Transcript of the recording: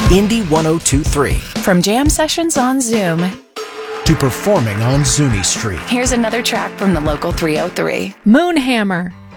Indie 1023. From jam sessions on Zoom to performing on Zuni Street. Here's another track from the local 303. Moonhammer.